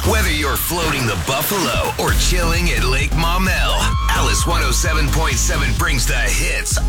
Whether you're floating the Buffalo or chilling at Lake Maumelle, Alice 107.7 brings the hits